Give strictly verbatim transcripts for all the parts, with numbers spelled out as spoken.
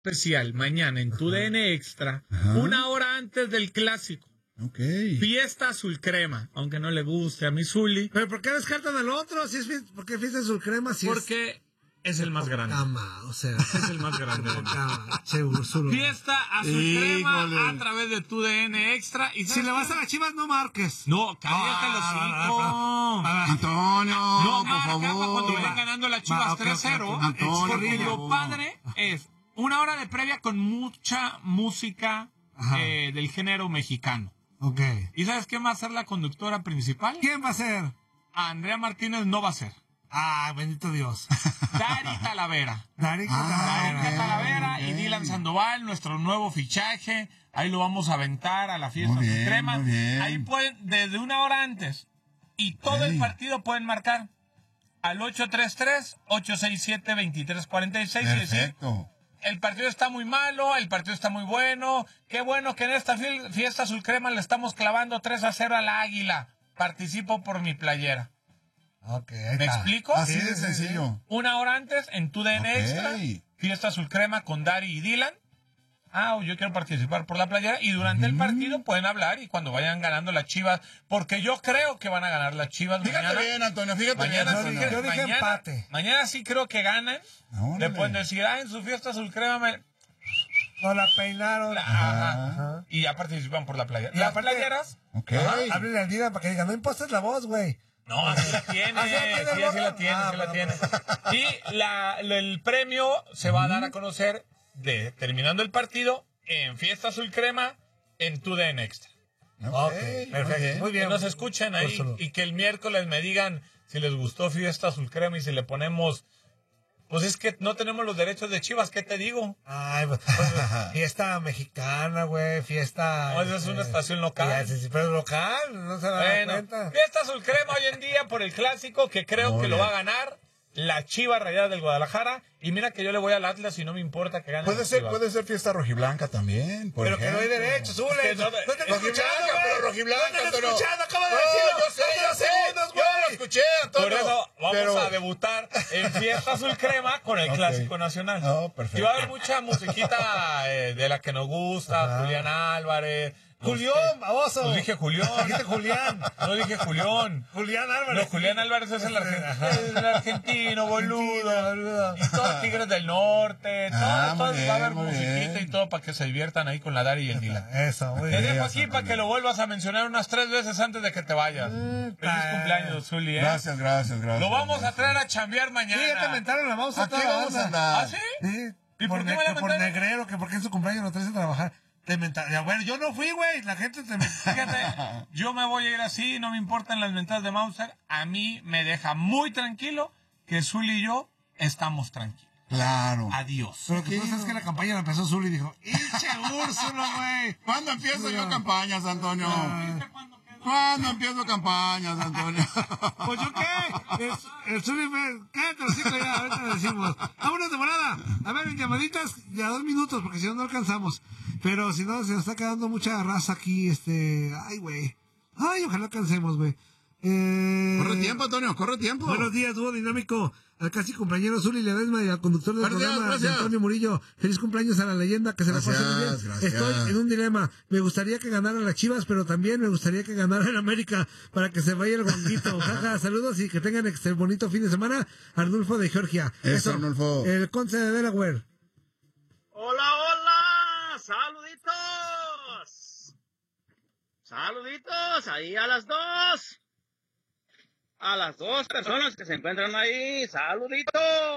especial mañana en tu D N Extra, Ajá. una hora antes del clásico. Okay. Fiesta azul crema, aunque no le guste a mi Zuli. ¿Pero por qué descartan al otro? Si es fiesta, ¿por qué fiesta azul crema? Si Porque es, es el más grande. Cama, o sea, es el más grande. che, Fiesta azul Híjole. crema a través de tu D N Extra. Y si le vas a las Chivas, no marques. No, cállate los hocico. Antonio, no, por favor. Cuando vayan ganando las Chivas Va, okay, tres cero. okay, okay. Antonio, Porque por lo favor. padre es una hora de previa con mucha música eh, del género mexicano. Ok. ¿Y sabes quién va a ser la conductora principal? ¿Quién va a ser? Andrea Martínez no va a ser. Ah, bendito Dios. Dari Talavera. Dari Talavera, Talavera. Talavera okay. y Dylan Sandoval, nuestro nuevo fichaje. Ahí lo vamos a aventar a la fiesta Muy bien, suprema. muy bien. Ahí pueden, desde una hora antes, y todo Hey. el partido pueden marcar al ocho tres tres, ocho seis siete, dos tres cuatro seis y decir, Perfecto. el partido está muy malo, el partido está muy bueno. Qué bueno que en esta fiesta azul crema le estamos clavando tres a cero al Águila. Participo por mi playera. Ok, ¿Me está. explico? Así Sí, de sí, sencillo. Una hora antes en tu D N Ok. Extra, fiesta azul crema con Dari y Dylan. Ah, yo quiero participar por la playera. Y durante el partido pueden hablar y cuando vayan ganando las Chivas, porque yo creo que van a ganar las Chivas. Fíjate mañana. bien, Antonio, fíjate Mañana, bien. sí, Antonio. yo dije mañana, empate. mañana sí creo que ganan. Órale. Le pueden decir, ah, en su fiesta azul crema me... No la peinaron. Ajá. Ajá. Y ya participan por la playera. Y Las aparte- playeras, Ok. Háblale al Dida para que diga, no impostes la voz, güey. no, así la tiene, ¿Así la tiene, sí, así Rodo? la tiene, Ah, así la bueno. tiene. Y la, la- el premio se va a dar a conocer de terminando el partido en Fiesta Azul Crema en tu D N Extra. Ok, Perfecto. Muy bien. Que nos escuchen ahí Por salud. y que el miércoles me digan si les gustó Fiesta Azul Crema y si le ponemos... Pues es que no tenemos los derechos de Chivas, ¿qué te digo? Ay, pues, pues, fiesta mexicana, güey, fiesta... No, esa es una estación local. Ya, sí, sí, pero local, no se da Bueno, cuenta. Fiesta Azul Crema hoy en día por el clásico que creo Muy que lo bien. va a ganar la Chivas Rayadas del Guadalajara. Y mira que yo le voy al Atlas y no me importa que gane. Puede las ser, Chivas. puede ser fiesta rojiblanca también, por Pero que no hay ejemplo. derecho, Zule. Que No, no- no te estoy Rojiblanca, escuchando, güey. pero rojiblanca, No te estoy Antonio. escuchando, acabo de No, decirlo. yo sé, hace yo dos sé. segundos, Yo güey. lo escuché, Antonio. Por eso vamos pero- a debutar en Fiesta Azul Crema con el Ok. Clásico Nacional. Oh, perfecto. Y va a haber mucha musiquita eh, de la que nos gusta, Ajá. Julián Álvarez. Julián, baboso. No dije Julián. Dijiste Julián. No dije Julián. Julián Álvarez. No, Julián Álvarez es el, argen- Ajá. el argentino, boludo. boludo. Y todos Tigres del Norte. Ah, todo, todo, muy va a bien, haber muy musiquita bien. y todo para que se diviertan ahí con la Dari y el Dylan. Eso, muy Te bien. dejo aquí para que lo vuelvas a mencionar unas tres veces antes de que te vayas. Mm, Feliz ah. cumpleaños, Zuli, ¿eh? Gracias, gracias, gracias. Lo vamos a traer a chambear mañana. Sí, ya te inventaron la vamos a Aquí toda la vamos a banda. andar. ¿Ah, sí? Sí. ¿Y por, por qué ne- me la que por inventaron? negrero, que porque en su cumpleaños lo traes a trabajar. Te inventaron. Ya, bueno, yo no fui, güey. La gente te... Fíjate, yo me voy a ir así, no me importan las mentadas de Mauser. A mí me deja muy tranquilo que Zuli y yo estamos tranquilos. Claro. Adiós. Pero que tú sabes que la campaña la empezó Zuli y dijo, ¡Iche Úrsulo, güey! ¿Cuándo empiezo yo campañas, Antonio? Ah. ¿Cuándo empiezo campañas, Antonio? Pues yo qué, el, el Zuli me... Cállate los hijos ya, ahorita le decimos. Vámonos de volada. A ver, en llamaditas, ya dos minutos, porque si no, no alcanzamos. Pero si no, se nos está quedando mucha raza aquí, este... Ay, güey. Ay, ojalá alcancemos, güey. Eh... Corre tiempo, Antonio, corre tiempo. Buenos días, dúo dinámico, al casi compañero Zuli Ledesma y al conductor del Buenos días, programa, gracias. Antonio Murillo. Feliz cumpleaños a la leyenda, que se la pase muy bien. Gracias, gracias. Estoy en un dilema. Me gustaría que ganaran las Chivas, pero también me gustaría que ganara el América para que se vaya el guanguito. Jaja, saludos y que tengan este bonito fin de semana. Arnulfo de Georgia. Eso, Arnulfo. El Conce de Delaware. Hola, hola, saluditos. Saluditos, ahí a las dos. A las dos personas que se encuentran ahí, saluditos.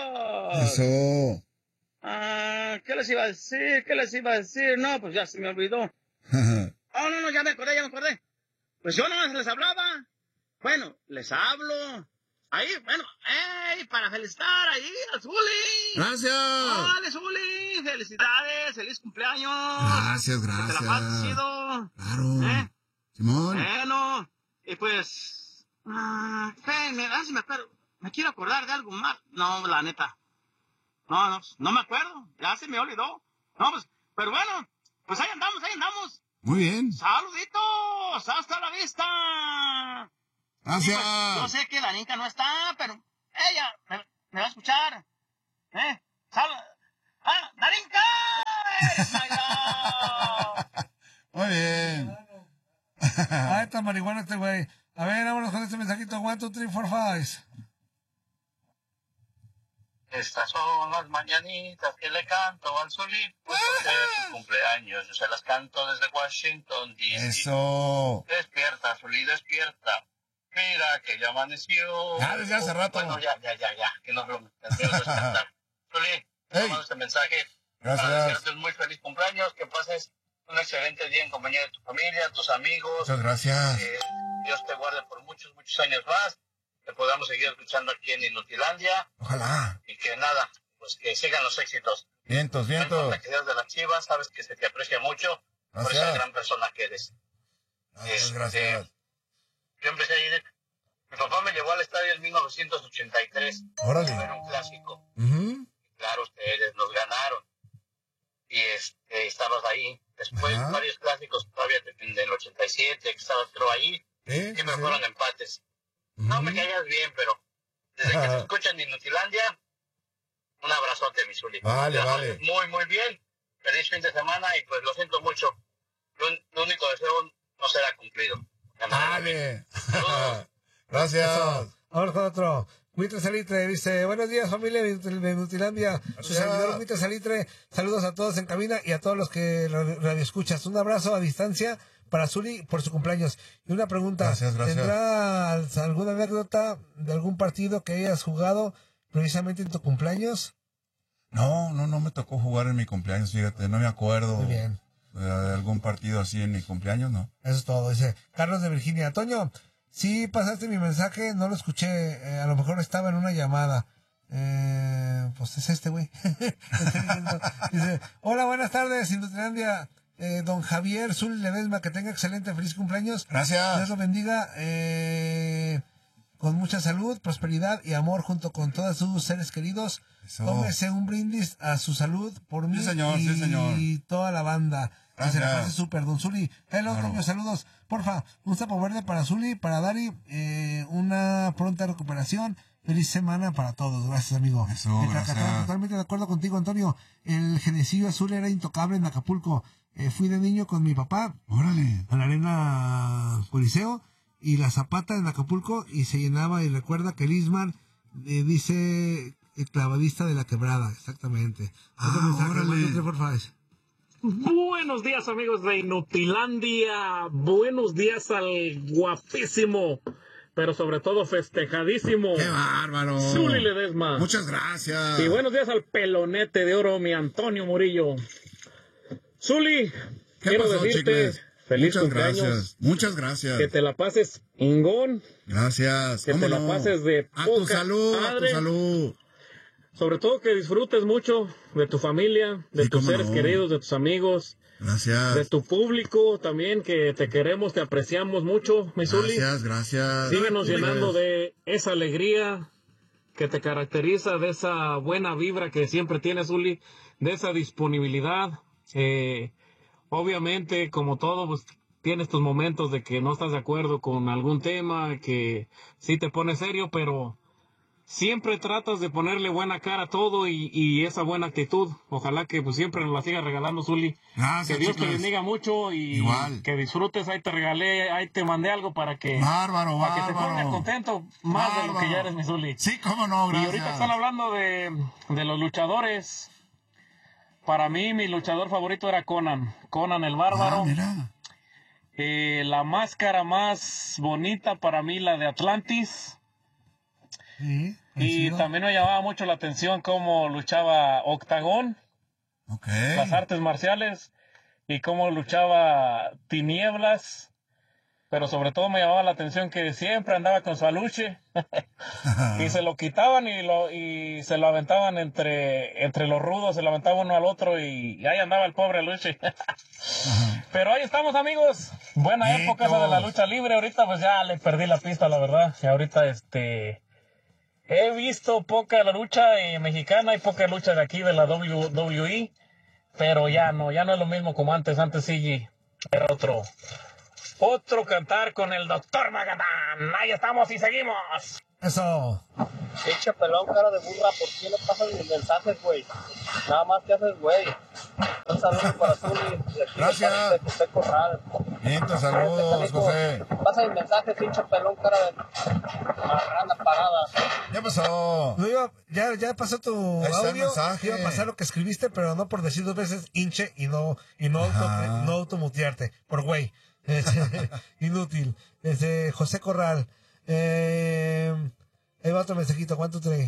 Eso. Ah, ¿qué les iba a decir? ¿Qué les iba a decir? No, pues ya se me olvidó. Oh, no, no, ya me acordé, ya me acordé. Pues yo no les hablaba. Bueno, les hablo. Ahí, bueno, ¡ey! Para felicitar ahí a Zuli. Gracias. ¡Dale, Zuli! ¡Felicidades! ¡Feliz cumpleaños! Gracias, Que te la pases gracias. chido. Claro. ¿Eh? Simón. Bueno, y pues... Ah, espérenme, a ver si me acuerdo. Me quiero acordar de algo más. No, la neta. No, no, no me acuerdo. Ya se me olvidó. No, pues, pero bueno, pues ahí andamos, ahí andamos. Muy bien. ¡Saluditos! ¡Hasta la vista! Gracias. Y pues, yo sé que la Nica no está, pero ella me, me va a escuchar. ¿Eh? Sal ¡Ah, Darinka! ¡Eres my love! Muy bien. Ah, está marihuana este güey. A ver, vámonos con este mensajito. One, two, three, four, five. Estas son las mañanitas que le canto al solito por su cumpleaños. Yo se las canto desde Washington, D C Eso. Despierta, Zuli, despierta. Mira que ya amaneció. Ah, desde hace rato. Bueno, ya, ya, ya, ya. Que nos lo tenemos que cantar. Zuli, te Hey. mando este mensaje para Gracias. desearte un muy feliz cumpleaños. Que pases un excelente día en compañía de tu familia, tus amigos. Muchas gracias. Que Dios te guarde por muchos, muchos años más. Que podamos seguir escuchando aquí en Inutilandia. Ojalá. Y que nada, pues que sigan los éxitos. Vientos, No vientos. importa que seas de las Chivas, sabes que se te aprecia mucho por esa Gracias. gran persona que eres. Gracias, Este, gracias. Yo empecé a ir, mi papá me llevó al estadio en mil novecientos ochenta y tres a ver Órale. un clásico. Ujú. Claro, ustedes nos ganaron. Y este, estabas ahí. Después Ajá. varios clásicos todavía en el ochenta y siete, que estaba otro ahí, ¿Eh? siempre ¿Sí? fueron empates. No me Ujú. caías bien, pero desde que te escuchan en Inutilandia, un abrazote, mi Zuli. Vale, La vale. pases muy, muy bien. Feliz fin de semana y pues lo siento mucho. Lo, lo único deseo no será cumplido. Vale. Saludos. Gracias. Ahora con otro. Mitre Salitre dice, buenos días familia de de Nutilandia, su Gracias. servidor Mitre Salitre, saludos a todos en cabina y a todos los que radio radio escuchas. Un abrazo a distancia para Zuli por su cumpleaños. Y una pregunta, Gracias, gracias. ¿tendrá alguna anécdota de algún partido que hayas jugado precisamente en tu cumpleaños? No, no, no me tocó jugar en mi cumpleaños, fíjate, no me acuerdo. Muy bien. De algún partido así en mi cumpleaños, ¿no? Eso es todo, dice Carlos de Virginia. Toño, sí pasaste mi mensaje, no lo escuché, eh, a lo mejor estaba en una llamada. Eh, pues es este güey. Estoy leyendo. Dice, hola, buenas tardes, Inutilandia. Eh, don Javier Zuli Ledesma, que tenga excelente, feliz cumpleaños. Dios Gracias. lo bendiga, eh, con mucha salud, prosperidad y amor junto con todos sus seres queridos. Eso. Tómese un brindis a su salud por mí Sí, señor, y sí, señor. toda la banda. Que se la Gracias. pase súper, don Zuli. Hello, Claro. Toño, saludos. Porfa, un sapo verde para Zuli, para Dari, eh, una pronta recuperación. Feliz semana para todos. Gracias, amigo. Eso, Eh, gracias. Cacatón, totalmente de acuerdo contigo, Antonio. El genecillo azul era intocable en Acapulco. Eh, fui de niño con mi papá Órale. a la arena Coliseo y la Zapata en Acapulco y se llenaba. Y recuerda que Lisman eh, dice el clavadista de la quebrada, exactamente. Ah, Otro mensaje, órale. one, two, three, four, five. Buenos días amigos de Inutilandia, buenos días al guapísimo, pero sobre todo festejadísimo ¡Qué bárbaro! Zuli Ledesma. Muchas gracias. Y buenos días al pelonete de oro, mi Antonio Murillo. Zuli, ¿Qué quiero pasó, decirte chicles? feliz Muchas cumpleaños, gracias. Muchas gracias. que te la pases ingón, Gracias. que ¿Cómo te la no? pases de A tu poca salud, a madre. tu salud. sobre todo que disfrutes mucho de tu familia, de Sí, tus cómo seres no. queridos, de tus amigos, Gracias. de tu público también, que te queremos, te apreciamos mucho, mi Zuli. Gracias, gracias. Síguenos Gracias. llenando de esa alegría que te caracteriza, de esa buena vibra que siempre tienes, Zuli, de esa disponibilidad. Eh, obviamente, como todo, pues tienes tus momentos de que no estás de acuerdo con algún tema, que sí te pones serio, pero siempre tratas de ponerle buena cara a todo y, y esa buena actitud. Ojalá que pues siempre nos la sigas regalando, Zuli. Gracias, Que Dios te chicles. bendiga mucho y Igual. que disfrutes. Ahí te regalé, ahí te mandé algo para que, Bárbaro, para que te pongas bárbaro. contento más de lo que Bárbaro. ya eres, mi Zuli. Sí, cómo no, Y gracias. ahorita están hablando de, de los luchadores. Para mí, mi luchador favorito era Conan. Conan el Bárbaro. Ah, mira. Eh, la máscara más bonita para mí, la de Atlantis. Sí, Y coincido. también me llamaba mucho la atención cómo luchaba Octagón, Ok. las artes marciales, y cómo luchaba Tinieblas. Pero sobre todo me llamaba la atención que siempre andaba con su aluche. Y se lo quitaban y lo y se lo aventaban entre entre los rudos, se lo aventaban uno al otro y, y ahí andaba el pobre Luche. Pero ahí estamos, amigos. Buena Ricos. época esa de la lucha libre. Ahorita pues ya le perdí la pista, la verdad. Y ahorita este he visto poca lucha eh, mexicana y poca lucha de aquí de la W W E, pero ya no, ya no es lo mismo como antes. Antes sí era otro Otro cantar con el doctor Magatán. Ahí estamos y seguimos. Eso. Pinche pelón, cara de burra, ¿por qué no pasas mis mensajes, güey? Nada más te haces, güey. Un saludo para Zuli. Y aquí Gracias. de José Corral. Bien, te saludos, José. Pasa mis mensajes, pinche pelón, cara de marrana parada. ¿Qué pasó? No iba, ya, ya pasó tu Ahí está el audio. mensaje. Iba a pasar lo que escribiste, pero no por decir dos veces hinche y no, y no, auto, no automutearte. Por güey. Este, inútil. Este, José Corral. Eh, ahí va otro mensajito. ¿Cuánto trae?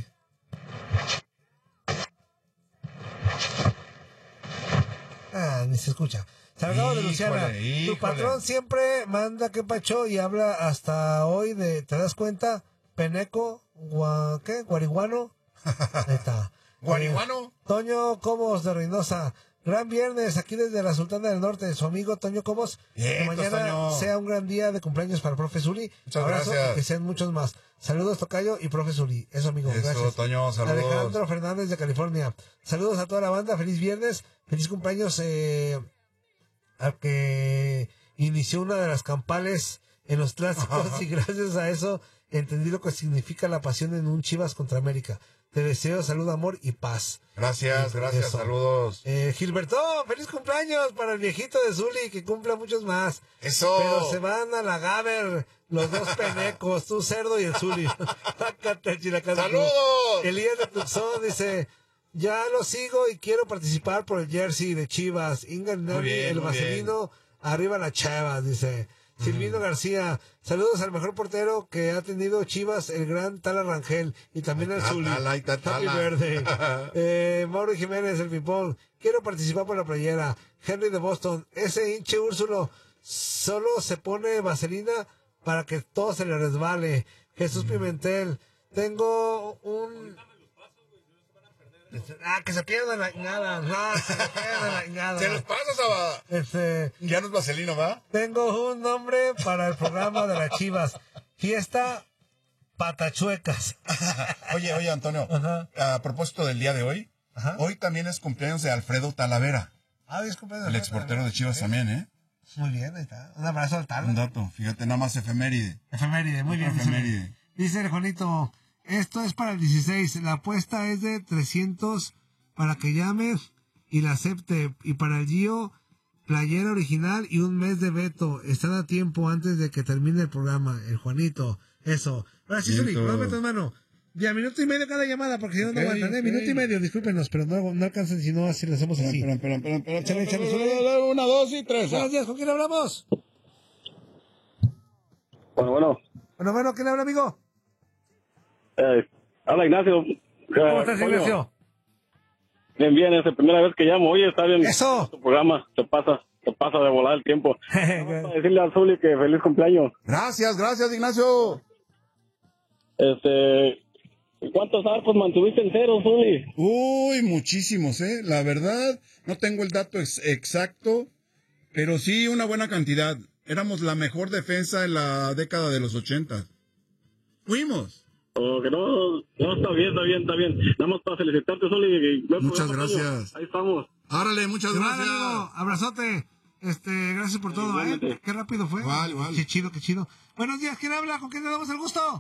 Ah, ni se escucha. Salgado de Luciana. Híjole, híjole. Tu patrón siempre manda que pacho y habla hasta hoy de, ¿te das cuenta? Peneco, gua, ¿qué? Guariguano. Ahí está. ¿Guariguano? Eh, Toño Cobos de Reynosa. Gran viernes aquí desde la Sultana del Norte. Su amigo Toño Cobos. Que Bien, mañana Toño. sea un gran día de cumpleaños para Profe Zuli. Muchas Abrazo gracias. y que sean muchos más. Saludos, Tocayo y Profe Zuli. Eso, amigo. Eso, Gracias. Toño, saludos. Alejandro Fernández de California. Saludos a toda la banda. Feliz viernes. Feliz cumpleaños eh, al que inició una de las campales en los clásicos y gracias a eso entendí lo que significa la pasión en un Chivas contra América. Te deseo salud, amor y paz. Gracias, gracias, Eso. saludos. Eh, Gilberto, feliz cumpleaños para el viejito de Zuli, que cumpla muchos más. Eso. Pero se van a la Gaber, los dos penecos, tú cerdo y el Zuli. Sácate, Chilacán. ¡Saludos! Elías de Tucson dice, ya lo sigo y quiero participar por el jersey de Chivas. Inga Muy Nani, bien, el muy vaselino, arriba la Chivas, dice. Silvino García, saludos al mejor portero que ha tenido Chivas, el gran Tala Rangel, y también al Ay, Zuli. Tala, ay, Tala. Happy birthday. Eh, Mauro Jiménez, el pipón, quiero participar por la playera. Henry de Boston, ese hinche Úrsulo solo se pone vaselina para que todo se le resbale. Jesús Pimentel, tengo un... Ah, que se pierda la nada, no, que se pierda la nada. Se los pasa, Saba. Este, Ya no es vaselino, ¿va? tengo un nombre para el programa de las Chivas. Fiesta Patachuecas. Oye, oye, Antonio, Ajá. a propósito del día de hoy, Ajá. hoy también es cumpleaños de Alfredo Talavera, Ah, disculpe. el exportero de Chivas también, ¿eh? Muy bien, ahí está. Un abrazo al Un tal. dato, fíjate, nada más efeméride. Efeméride, muy bien. Efeméride. Dice, dice el Juanito, esto es para el dieciséis. La apuesta es de trescientos para que llame y la acepte. Y para el Gio, playera original y un mes de veto. Están a tiempo antes de que termine el programa. El Juanito, eso. Ahora sí, Zuli, Ciento. no metas mano. Ya, minuto y medio cada llamada, porque si no, no Ok, aguantan, ¿eh? ok. Minuto y medio, discúlpenos, pero no, no alcanzan si no así lo hacemos así. Espera, espera, espera, espera. Échale, échale, espera, súbele. espera, Una, dos y tres. Buenos días, ¿con quién hablamos? Bueno, bueno. Bueno, bueno, ¿quién habla, amigo? Eh, habla Ignacio. ¿Cómo estás, Ignacio? Bien, bien, es la primera vez que llamo. Oye, está bien. ¡Eso! Tu programa te pasa, te pasa de volar el tiempo. Para decirle a Zuli que feliz cumpleaños. Gracias, gracias, Ignacio. Este, ¿cuántos arcos mantuviste en cero, Zuli? Uy, muchísimos, ¿eh? La verdad, no tengo el dato ex- exacto, pero sí una buena cantidad. Éramos la mejor defensa en la década de los ochenta. Fuimos. O que no, no, está bien, está bien, está bien. Nada más para felicitarte, Zuli. y buen Muchas programa, Toño. gracias. Ahí estamos. Árale, muchas Igual, gracias. amigo, abrazote. Este, gracias por todo, ¿eh? Igualmente. Qué rápido fue. Igual, igual. Qué chido, qué chido. Buenos días, ¿quién habla? ¿Con quién le damos el gusto?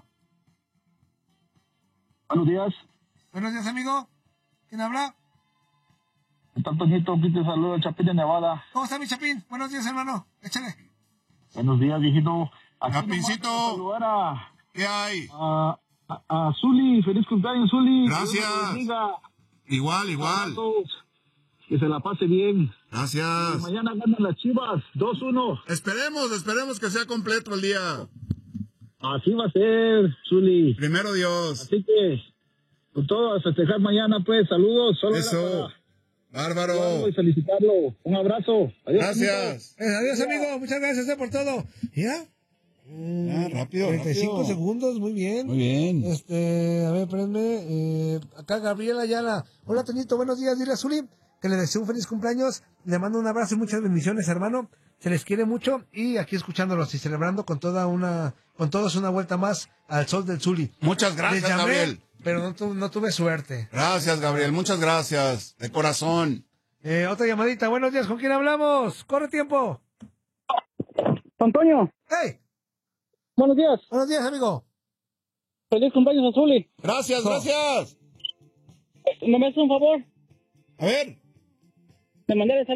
Buenos días. Buenos días, amigo. ¿Quién habla? Está Toñito, aquí te saluda, Chapín de Nevada. ¿Cómo está mi Chapín? Buenos días, hermano. Échale. Buenos días, viejito. Aquí Chapincito. nomás para saludar a, ¿Qué hay? a, a, a Zuli. Feliz cumpleaños, Zuli. Gracias. Dios los bendiga. Igual, A igual. todos. Que se la pase bien. Gracias. Mañana ganan las Chivas, dos uno. Esperemos, esperemos que sea completo el día. Así va a ser, Zuli. Primero Dios. Así que, con todo, a festejar mañana, pues, saludos. Solo era Eso. para Bárbaro. saludarlo y felicitarlo. Un abrazo. Adiós, Gracias. Eh, adiós, amigo. Muchas gracias eh, por todo. ¿Ya? Ah, rápido, treinta y cinco rápido. segundos, muy bien. Muy bien. Este, a ver, espérenme. Eh, acá Gabriela Ayala. Hola, Toñito, buenos días. Dile a Zuli que le deseo un feliz cumpleaños. Le mando un abrazo y muchas bendiciones, hermano. Se les quiere mucho y aquí escuchándolos y celebrando con toda una, con todos una vuelta más al sol del Zuli. Muchas gracias, Les llamé, Gabriel. pero no, tu- no tuve suerte. Gracias, Gabriel. Muchas gracias. De corazón. Eh, otra llamadita. Buenos días, ¿con quién hablamos? Corre tiempo. Antonio, ¡Hey! buenos días. Buenos días, amigo. Feliz cumpleaños, Zuli. Gracias, gracias. ¿Me haces un favor? A ver. Me mandaré